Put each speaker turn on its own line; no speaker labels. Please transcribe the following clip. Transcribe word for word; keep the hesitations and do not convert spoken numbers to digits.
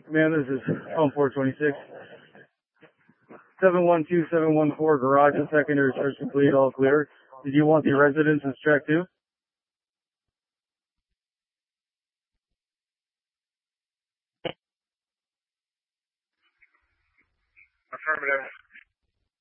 Man, this is home four twenty-six. seven one two seven one four, garage and secondary search complete, all clear. Did you want the residences checked too?
Affirmative.